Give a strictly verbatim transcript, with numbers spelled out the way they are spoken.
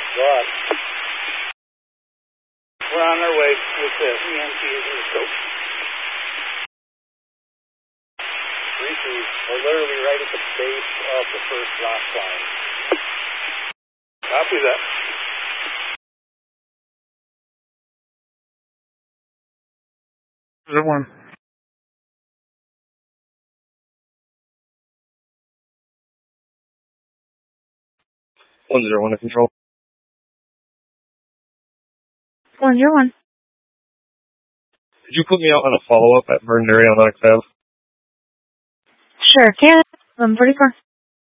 God. We're on our way with the E M T in the scope. three three. We're literally right at the base of the first rock line. Copy that. Zero one. One zero one to control. One zero one. Could you put me out on a follow-up at Vern Dairy on Onyx Ave? Sure can. eleven forty-four.